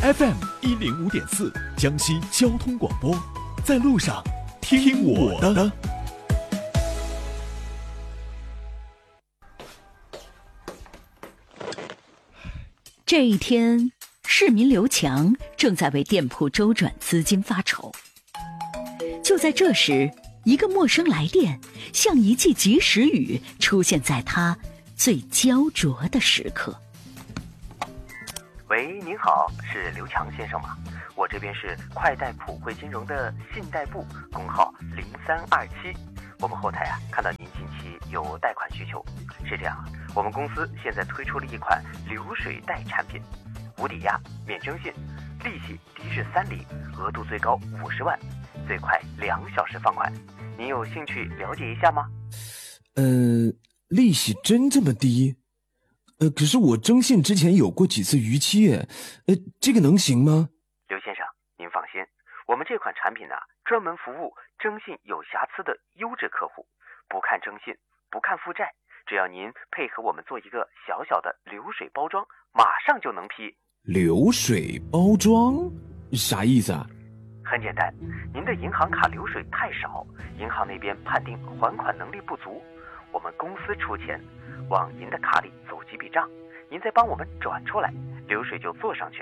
FM105.4江西交通广播，在路上听我的。 这一天，市民刘强正在为店铺周转资金发愁。就在这时，一个陌生来电像一记及时雨出现在他最焦灼的时刻。 喂，您好，是刘强先生吗？我这边是快贷普惠金融的信贷部，工号0327。我们后台看到您近期有贷款需求。是这样，我们公司现在推出了一款流水贷产品，无抵押、免征信，利息低至3厘，额度最高50万，最快2小时放款。您有兴趣了解一下吗？ 利息真这么低？可是我征信之前有过几次逾期耶，这个能行吗？ 刘先生，您放心，我们这款产品专门服务征信有瑕疵的优质客户，不看征信，不看负债，只要您配合我们做一个小小的流水包装，马上就能批。 流水包装？啥意思啊？ 很简单，您的银行卡流水太少，银行那边判定还款能力不足，我们公司出钱往您的卡里走几笔账，您再帮我们转出来，流水就做上去了。